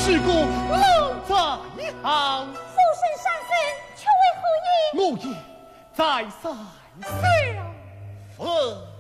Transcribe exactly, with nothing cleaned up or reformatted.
是个老在行。 父神上身，却为何意？ 我也再三相分。